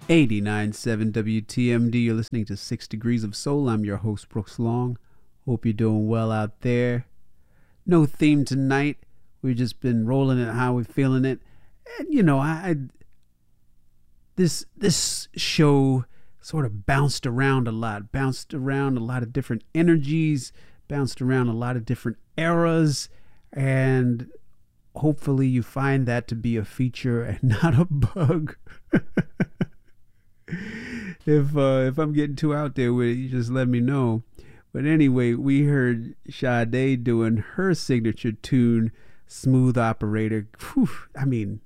89.7 WTMD. You're listening to 6 Degrees of Soul. I'm your host, Brooks Long. Hope you're doing well out there. No theme tonight. We've just been rolling it how we're feeling it. And, you know, this show sort of bounced around a lot of different energies, bounced around a lot of different eras, and hopefully you find that to be a feature and not a bug. If I'm getting too out there with it, you just let me know. But anyway, we heard Sade doing her signature tune, Smooth Operator. Whew, I mean,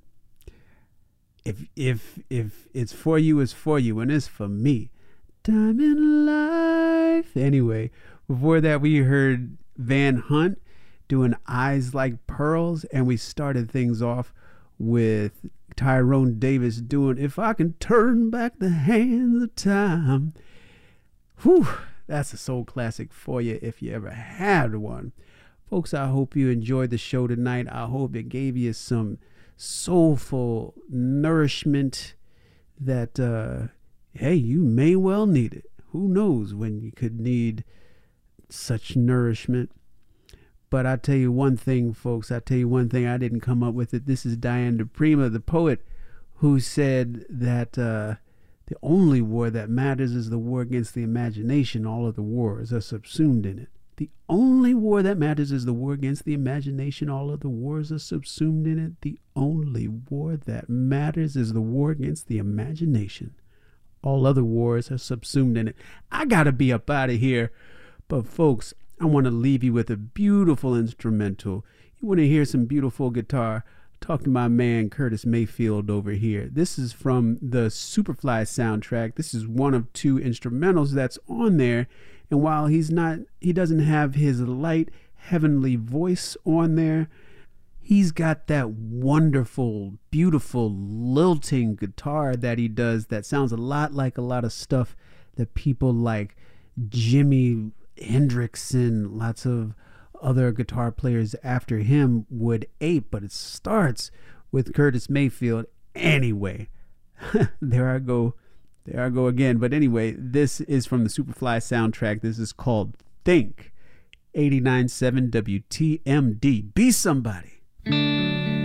if it's for you, it's for you, and it's for me. Time in life. Anyway, before that, we heard Van Hunt doing Eyes Like Pearls, and we started things off with Tyrone Davis doing If I Can Turn Back the Hands of Time. Whew, that's a soul classic for you if you ever had one. Folks, I hope you enjoyed the show tonight. I hope it gave you some soulful nourishment that, hey, you may well need it. Who knows when you could need such nourishment. But I tell you one thing, folks. I didn't come up with it. This is Diane DePrima, the poet, who said that the only war that matters is the war against the imagination. All of the wars are subsumed in it. The only war that matters is the war against the imagination. All of the wars are subsumed in it. The only war that matters is the war against the imagination. All other wars are subsumed in it. I gotta be up out of here. But folks, I want to leave you with a beautiful instrumental. You want to hear some beautiful guitar? Talk to my man Curtis Mayfield over here. This is from the Superfly soundtrack. This is one of two instrumentals that's on there. And while he doesn't have his light heavenly voice on there, he's got that wonderful, beautiful lilting guitar that he does that sounds a lot like a lot of stuff that people like Jimi Hendrix and lots of other guitar players after him would ape, but it starts with Curtis Mayfield anyway. There I go again. But anyway, this is from the Superfly soundtrack. This is called Think. 89.7 WTMD. Be somebody.